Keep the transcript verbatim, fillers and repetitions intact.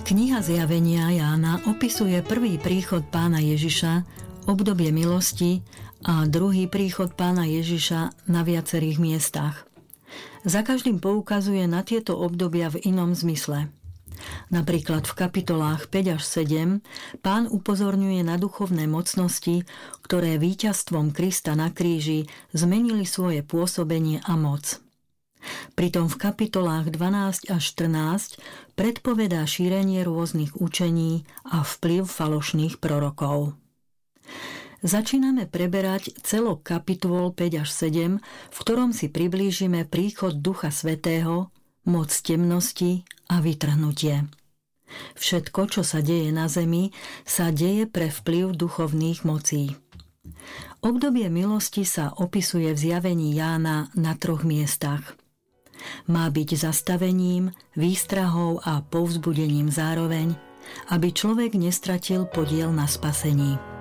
Kniha Zjavenia Jána opisuje prvý príchod Pána Ježiša, obdobie milosti a druhý príchod Pána Ježiša na viacerých miestach. Za každým poukazuje na tieto obdobia v inom zmysle. Napríklad v kapitolách päť až sedem Pán upozorňuje na duchovné mocnosti, ktoré víťazstvom Krista na kríži zmenili svoje pôsobenie a moc. Pritom v kapitolách dvanásť až štrnásť predpovedá šírenie rôznych učení a vplyv falošných prorokov. Začíname preberať celok kapitol päť až sedem, v ktorom si priblížime príchod Ducha Svätého, moc temnosti a vytrhnutie. Všetko, čo sa deje na zemi, sa deje pre vplyv duchovných mocí. Obdobie milosti sa opisuje v zjavení Jána na troch miestach. Má byť zastavením, výstrahou a povzbudením zároveň, aby človek nestratil podiel na spasení.